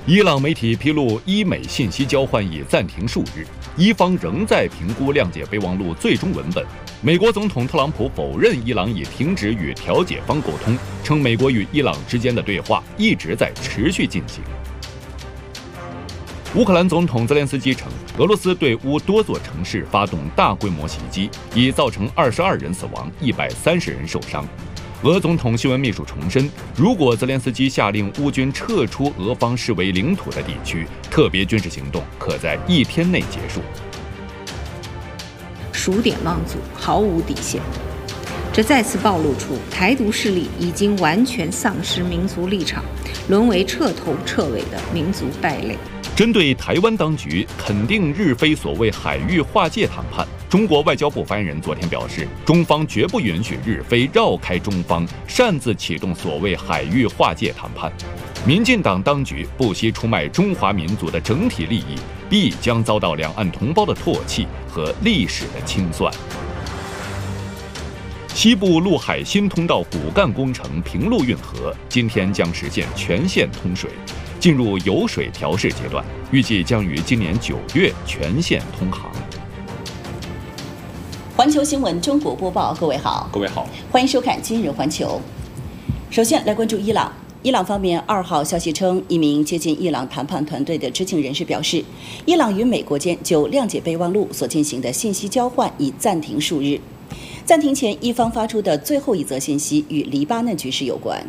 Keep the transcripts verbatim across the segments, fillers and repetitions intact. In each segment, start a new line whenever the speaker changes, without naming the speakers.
伊朗媒体披露，伊美信息交换已暂停数日，伊方仍在评估谅解备忘录最终文本。美国总统特朗普否认伊朗已停止与调解方沟通，称美国与伊朗之间的对话一直在持续进行。乌克兰总统泽连斯基称，俄罗斯对乌多座城市发动大规模袭击，已造成二十二人死亡，一百三十人受伤。俄总统新闻秘书重申，如果泽连斯基下令乌军撤出俄方视为领土的地区，特别军事行动可在一天内结束。
数典忘祖，毫无底线，这再次暴露出台独势力已经完全丧失民族立场，沦为彻头彻尾的民族败类。
针对台湾当局肯定日菲所谓海域划界谈判，中国外交部发言人昨天表示，中方绝不允许日菲绕开中方，擅自启动所谓海域划界谈判。民进党当局不惜出卖中华民族的整体利益，必将遭到两岸同胞的唾弃和历史的清算。西部陆海新通道骨干工程平陆运河今天将实现全线通水，进入油水调试阶段，预计将于今年九月全线通航。
环球新闻中国播报，各位好，
各位好，
欢迎收看今日环球。首先来关注伊朗。伊朗方面二号消息称，一名接近伊朗谈判团队的知情人士表示，伊朗与美国间就谅解备忘录所进行的信息交换已暂停数日。暂停前，伊方发出的最后一则信息与黎巴嫩局势有关。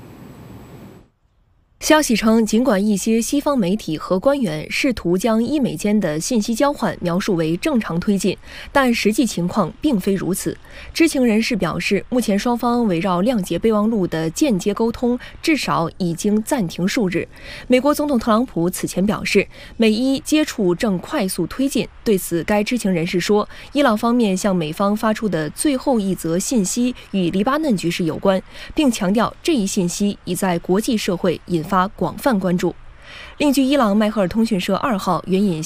消息称，尽管一些西方媒体和官员试图将伊美间的信息交换描述为正常推进，但实际情况并非如此。知情人士表示，目前双方围绕谅解备忘录的间接沟通至少已经暂停数日。美国总统特朗普此前表示，美伊接触正快速推进。对此，该知情人士说，伊朗方面向美方发出的最后一则信息与黎巴嫩局势有关，并强调这一信息已在国际社会引发广泛关注。另据伊朗迈赫尔通讯社二号援引